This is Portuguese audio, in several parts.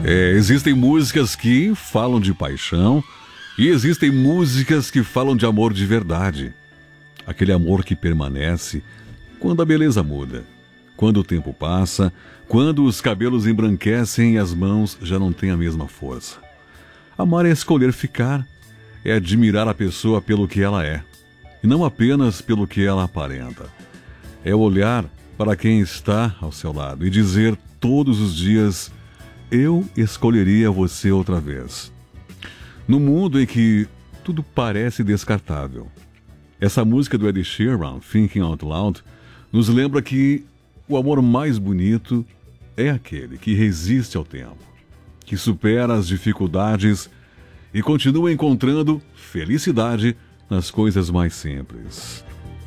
Existem músicas que falam de paixão e existem músicas que falam de amor de verdade. Aquele amor que permanece quando a beleza muda, quando o tempo passa, quando os cabelos embranquecem e as mãos já não têm a mesma força. Amar é escolher ficar, é admirar a pessoa pelo que ela é, e não apenas pelo que ela aparenta. É olhar para quem está ao seu lado e dizer todos os dias: eu escolheria você outra vez. No mundo em que tudo parece descartável, essa música do Ed Sheeran, Thinking Out Loud, nos lembra que o amor mais bonito é aquele que resiste ao tempo, que supera as dificuldades e continua encontrando felicidade nas coisas mais simples.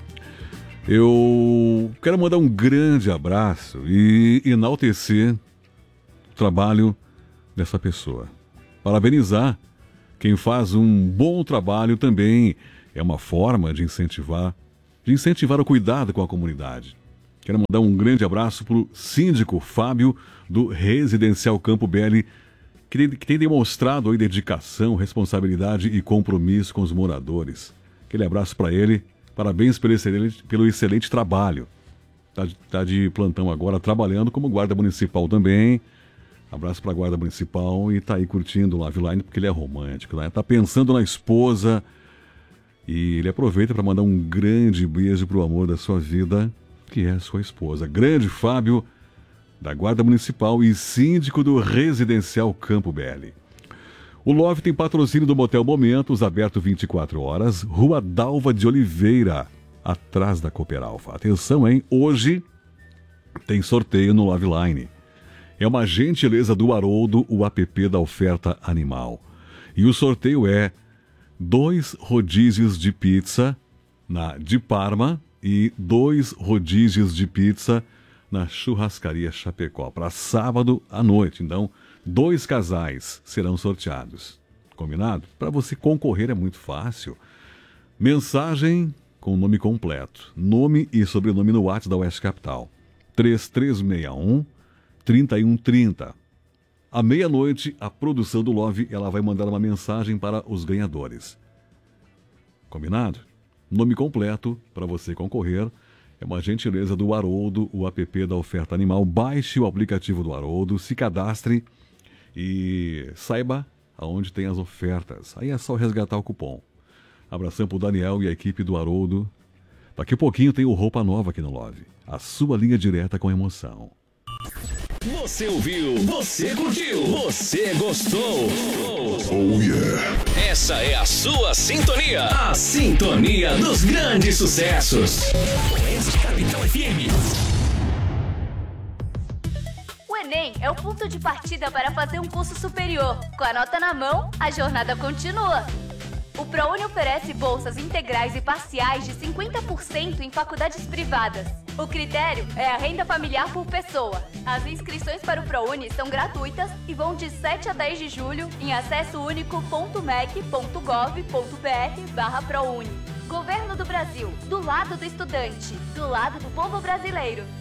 Eu quero mandar um grande abraço e enaltecer o trabalho dessa pessoa. Parabenizar quem faz um bom trabalho também é uma forma de incentivar o cuidado com a comunidade. Quero mandar um grande abraço para o síndico Fábio do Residencial Campo Belli, que tem demonstrado aí dedicação, responsabilidade e compromisso com os moradores. Aquele abraço para ele, parabéns pelo excelente trabalho. Tá de plantão agora, trabalhando como guarda municipal também. Abraço para a guarda municipal e tá aí curtindo o Live Line porque ele é romântico, né? Tá pensando na esposa e ele aproveita para mandar um grande beijo pro amor da sua vida, que é a sua esposa. Grande Fábio, da Guarda Municipal e síndico do Residencial Campo Belli. O Love tem patrocínio do Motel Momentos, aberto 24 horas, Rua Dalva de Oliveira, atrás da Cooperalfa. Atenção, hein? Hoje tem sorteio no Love Line. É uma gentileza do Haroldo, o app da oferta animal. E o sorteio é 2 rodízios de pizza de Parma e 2 rodízios de pizza na Churrascaria Chapecó, para sábado à noite. Então, 2 casais serão sorteados. Combinado? Para você concorrer é muito fácil. Mensagem com o nome completo, nome e sobrenome no WhatsApp da Oeste Capital. 3361-3130. À meia-noite, a produção do Love ela vai mandar uma mensagem para os ganhadores. Combinado? Nome completo para você concorrer. É uma gentileza do Haroldo, o app da oferta animal. Baixe o aplicativo do Haroldo, se cadastre e saiba aonde tem as ofertas. Aí é só resgatar o cupom. Abração pro Daniel e a equipe do Haroldo. Daqui a pouquinho tem o Roupa Nova aqui no Love. A sua linha direta com emoção. Você ouviu, você curtiu, você gostou. Oh yeah. Essa é a sua sintonia. A sintonia dos grandes sucessos. Oeste Capital FM. O Enem é o ponto de partida para fazer um curso superior. Com a nota na mão, a jornada continua. O ProUni oferece bolsas integrais e parciais de 50% em faculdades privadas. O critério é a renda familiar por pessoa. As inscrições para o ProUni são gratuitas e vão de 7 a 10 de julho em acessounico.mec.gov.br/ProUni. Governo do Brasil, do lado do estudante, do lado do povo brasileiro.